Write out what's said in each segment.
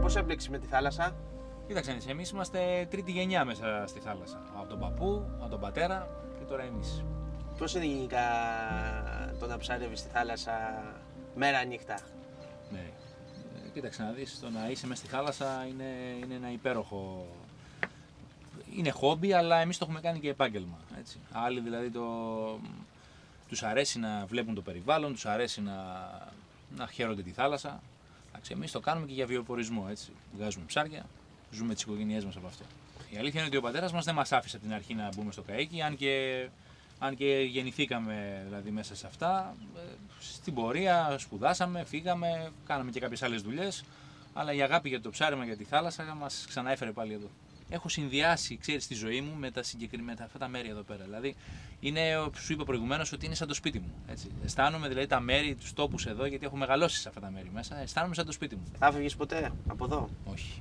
πώς έμπλεξες με τη θάλασσα? Κοίταξε, εμείς είμαστε τρίτη γενιά μέσα στη θάλασσα. Από τον παππού, από τον πατέρα και τώρα εμείς. Πώς είναι γενικά το να ψάρευεις στη θάλασσα μέρα νύχτα? Ναι. Κοίταξε να δεις, το να είσαι μέσα στη θάλασσα είναι ένα υπέροχο. Είναι χόμπι, αλλά εμείς το έχουμε κάνει και επάγγελμα. Έτσι. Άλλοι δηλαδή τους αρέσει να βλέπουν το περιβάλλον, τους αρέσει να χαίρονται τη θάλασσα. Εμείς το κάνουμε και για βιοπορισμό. Έτσι. Βγάζουμε ψάρια, ζούμε τις οικογένειές μας από αυτό. Η αλήθεια είναι ότι ο πατέρας μας δεν μας άφησε από την αρχή να μπούμε στο καΐκι, αν και γεννηθήκαμε δηλαδή μέσα σε αυτά. Στην πορεία σπουδάσαμε, φύγαμε, κάναμε και κάποιες άλλες δουλειές, αλλά η αγάπη για το ψάρεμα, για τη θάλασσα μας ξαναέφερε πάλι εδώ. Έχω συνδυάσει, ξέρεις, τη ζωή μου με αυτά τα μέρη εδώ πέρα. Δηλαδή, σου είπα προηγουμένως ότι είναι σαν το σπίτι μου. Έτσι. Αισθάνομαι δηλαδή τα μέρη, τους τόπους εδώ, γιατί έχω μεγαλώσει σε αυτά τα μέρη μέσα. Αισθάνομαι σαν το σπίτι μου. Θα φύγεις ποτέ από εδώ? Όχι.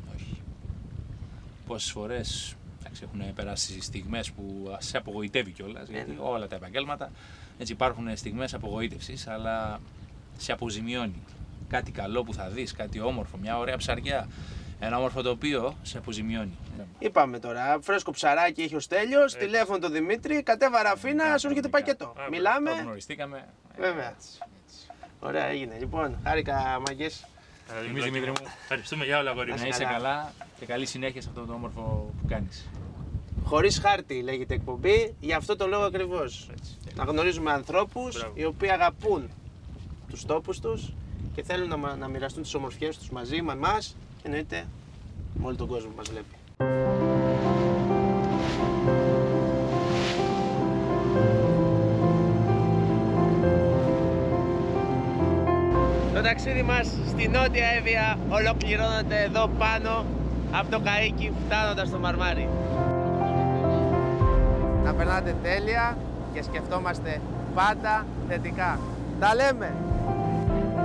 Πόσες φορές έχουν περάσει στιγμές που σε απογοητεύει κιόλας, γιατί όλα τα επαγγέλματα έτσι, υπάρχουν στιγμές απογοήτευσης, αλλά σε αποζημιώνει. Κάτι καλό που θα δεις, κάτι όμορφο, μια ωραία ψαριά, ένα όμορφο τοπίο, σε αποζημιώνει. Είπαμε τώρα, φρέσκο ψαράκι έχει ο Στέλιος, τηλέφωνο το Δημήτρη, κατέβα Ραφίνα, σου έρχεται πακέτο. Μιλάμε. Γνωριστήκαμε. Βέβαια. Έτσι. Ωραία, έγινε. Λοιπόν, χάρηκα, μάγκες. Εμείς, Δημήτρη μου, ευχαριστούμε για όλα, αγόρι. Να είσαι καλά και καλή συνέχεια σε αυτό το όμορφο που κάνεις. Χωρίς χάρτη λέγεται εκπομπή, γι' αυτό το λόγο ακριβώς. Να γνωρίζουμε ανθρώπους οι οποίοι αγαπούν τους τόπους τους και θέλουν να μοιραστούν τις ομορφιές τους μαζί με εμάς και εννοείται με όλο τον κόσμο που μας βλέπει. Το ταξίδι μας στη Νότια Εύβοια ολοκληρώνεται εδώ πάνω από το καΐκι φτάνοντας στο Μαρμάρι. Να περνάτε τέλεια και σκεφτόμαστε πάντα θετικά. Τα λέμε!